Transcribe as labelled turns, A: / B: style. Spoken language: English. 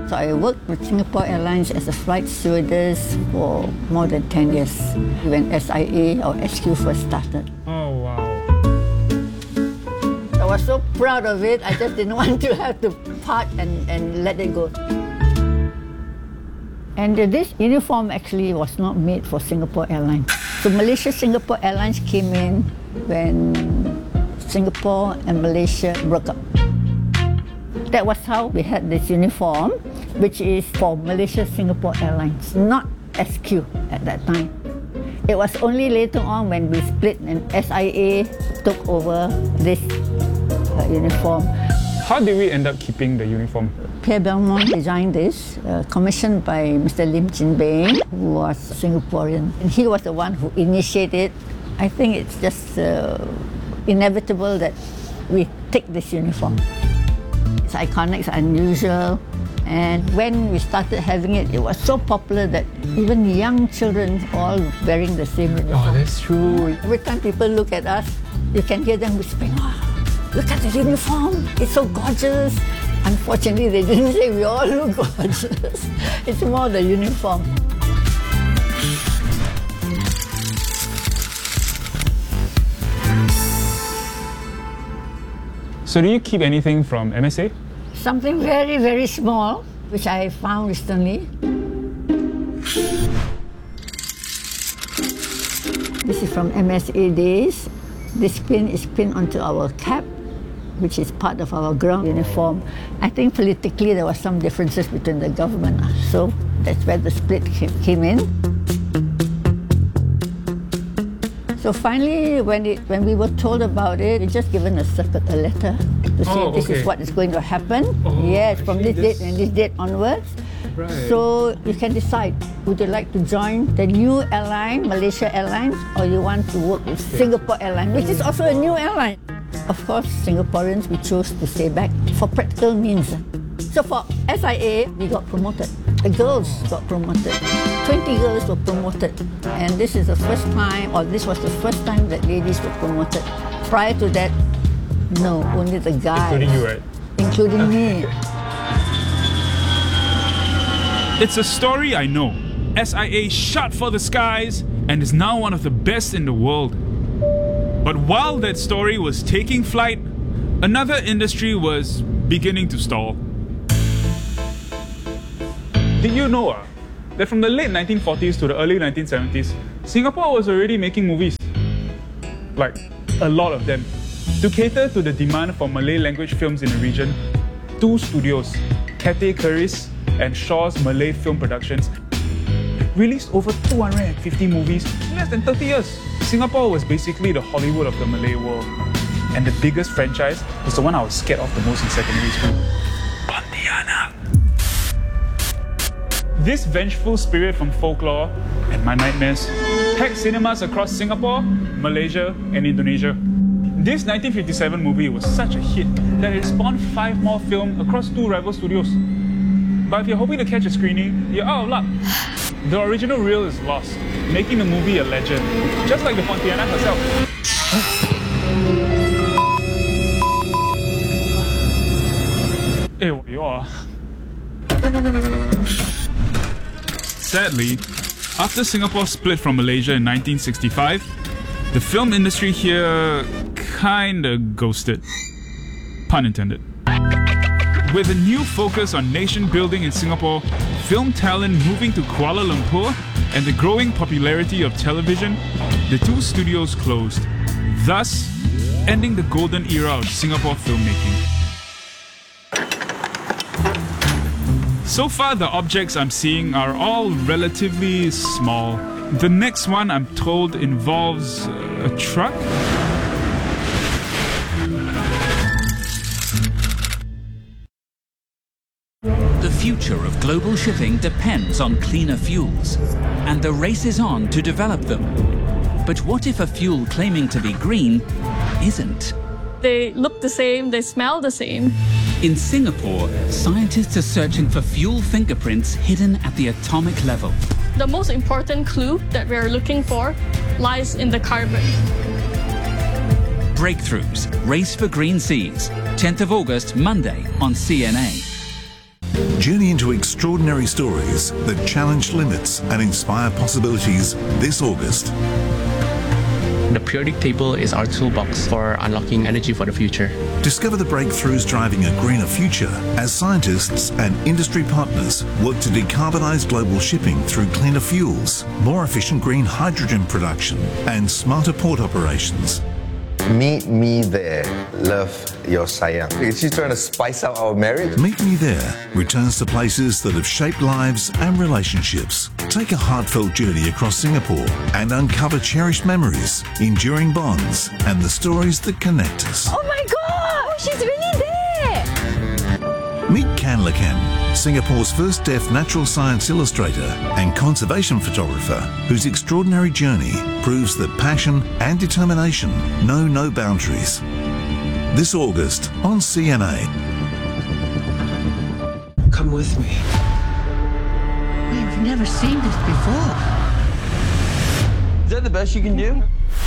A: So I worked with Singapore Airlines as a flight stewardess for more than 10 years when SIA or SQ first started.
B: Oh, wow.
A: I was so proud of it, I just didn't want to have to part and let it go. And this uniform actually was not made for Singapore Airlines. So Malaysia-Singapore Airlines came in when Singapore and Malaysia broke up. That was how we had this uniform, which is for Malaysia-Singapore Airlines, not SQ at that time. It was only later on when we split and SIA took over this uniform.
B: How did we end up keeping the uniform?
A: Pierre Belmont designed this, commissioned by Mr. Lim Chin Beng, who was Singaporean. And he was the one who initiated. I think it's just inevitable that we take this uniform. It's iconic, it's unusual, and when we started having it, it was so popular that even young children all wearing the same uniform.
B: Oh, that's true.
A: Every time people look at us, you can hear them whispering, "Wow, look at the uniform, it's so gorgeous." Unfortunately, they didn't say we all look gorgeous. It's more the uniform.
B: So do you keep anything from MSA?
A: Something very, very small, which I found recently. This is from MSA days. This pin is pinned onto our cap, which is part of our ground uniform. I think politically there were some differences between the government, so that's where the split came in. So finally, when we were told about it, we just given a letter to say this is what is going to happen. Yes, from this date and this date onwards.
B: Right.
A: So you can decide, would you like to join the new airline, Malaysia Airlines, or you want to work with Singapore Airlines, which is also a new airline. Of course, Singaporeans, we chose to stay back for practical means. So for SIA, we got promoted. The girls got promoted. 20 girls were promoted. And this is the first time, or this was the first time that ladies were promoted. Prior to that, no, only the guys.
B: Including you, right?
A: Including me.
C: It's a story I know. SIA shot for the skies and is now one of the best in the world. But while that story was taking flight, another industry was beginning to stall.
B: Did you know that from the late 1940s to the early 1970s, Singapore was already making movies? Like, a lot of them. To cater to the demand for Malay language films in the region, two studios, Cathay Keris and Shaw's Malay Film Productions, released over 250 movies in less than 30 years. Singapore was basically the Hollywood of the Malay world. And the biggest franchise was the one I was scared of the most in secondary school. Pontianak. This vengeful spirit from folklore and my nightmares packed cinemas across Singapore, Malaysia, and Indonesia. This 1957 movie was such a hit that it spawned 5 more films across 2 rival studios. But if you're hoping to catch a screening, you're out of luck. The original reel is lost, making the movie a legend, just like the Pontianak herself. Hey, you are.
C: Sadly, after Singapore split from Malaysia in 1965, the film industry here kinda ghosted. Pun intended. With a new focus on nation building in Singapore, film talent moving to Kuala Lumpur, and the growing popularity of television, the 2 studios closed, thus ending the golden era of Singapore filmmaking. So far, the objects I'm seeing are all relatively small. The next one, I'm told, involves a truck?
D: The future of global shipping depends on cleaner fuels, and the race is on to develop them. But what if a fuel claiming to be green isn't?
E: They look the same, they smell the same.
D: In Singapore, scientists are searching for fuel fingerprints hidden at the atomic level.
E: The most important clue that we're looking for lies in the carbon.
D: Breakthroughs, Race for Green Seas, 10th of August, Monday on CNA.
F: Journey into extraordinary stories that challenge limits and inspire possibilities this August.
G: The periodic table is our toolbox for unlocking energy for the future.
F: Discover the breakthroughs driving a greener future as scientists and industry partners work to decarbonise global shipping through cleaner fuels, more efficient green hydrogen production, and smarter port operations.
H: Meet me there. Love, your sayang. Is she trying to spice up our marriage?
F: Meet Me There returns to places that have shaped lives and relationships. Take a heartfelt journey across Singapore and uncover cherished memories, enduring bonds, and the stories that connect us.
I: Oh my God! She's really there!
F: Meet Kan Lakan, Singapore's first deaf natural science illustrator and conservation photographer, whose extraordinary journey proves that passion and determination know no boundaries. This August on CNA.
J: Come with me.
A: We've never seen this before.
J: Is that the best you can do?